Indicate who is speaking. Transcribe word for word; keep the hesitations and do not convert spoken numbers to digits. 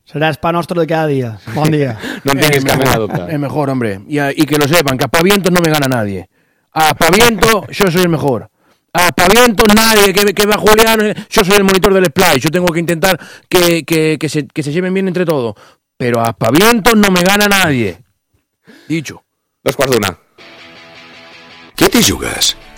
Speaker 1: Será spa nostro de cada día. Bon día.
Speaker 2: Non teñes que haber adoptado.
Speaker 3: É mejor, hombre. Y, y que lo sepan, que a pavientos no me gana nadie. A paviento yo soy el mejor. A pavientos nadie, que, que va Julián, yo soy el monitor del splash. Yo tengo que intentar que, que, que, se, que se lleven bien entre todos. Pero a pavientos no me gana nadie. Dicho.
Speaker 2: Dos quarts d'una.
Speaker 4: Què t'hi jugues?